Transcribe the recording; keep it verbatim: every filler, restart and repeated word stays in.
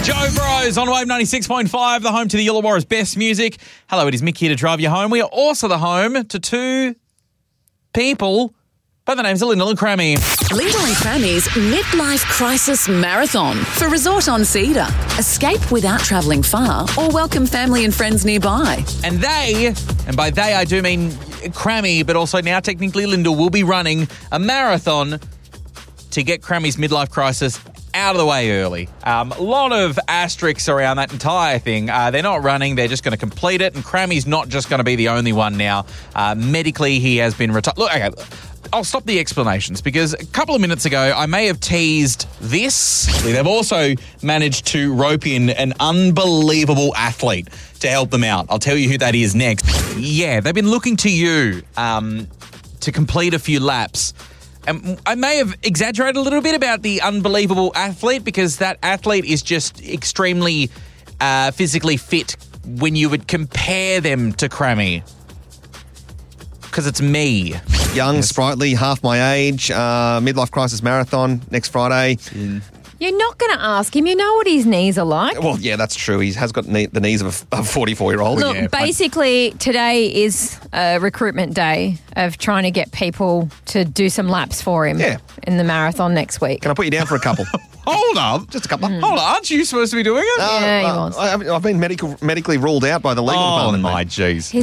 Joe Bros on Wave ninety-six point five, the home to the Illawarra's best music. Hello, it is Mick here to drive you home. We are also the home to two people by the names of Lyndall and Crammy. Lyndall and Crammy's Midlife Crisis Marathon for Resort on Cedar. Escape without travelling far or welcome family and friends nearby. And they, and by they I do mean Crammy, but also now technically Lyndall, will be running a marathon to get Crammy's midlife crisis out of the way early. Um, a lot of asterisks around that entire thing. Uh, they're not running, they're just going to complete it, and Crammy's not just going to be the only one now. Uh, medically, he has been retired. Look, okay, I'll stop the explanations because a couple of minutes ago, I may have teased this. They've also managed to rope in an unbelievable athlete to help them out. I'll tell you who that is next. Yeah, they've been looking to you um, to complete a few laps. And I may have exaggerated a little bit about the unbelievable athlete because that athlete is just extremely uh, physically fit when you would compare them to Crammy. Because it's me. Young, sprightly, half my age, uh, midlife crisis marathon next Friday. Mm. You're not going to ask him. You know what his knees are like. Well, yeah, that's true. He has got knee, the knees of a forty-four-year-old. Look, yeah, basically, today is a recruitment day of trying to get people to do some laps for him Yeah. in the marathon next week. Can I put you down for a couple? Hold up. Just a couple. Hold on. Aren't you supposed to be doing it? Uh, Yeah, he uh, was. I, I've been medical, medically ruled out by the legal oh, department. my mate. jeez.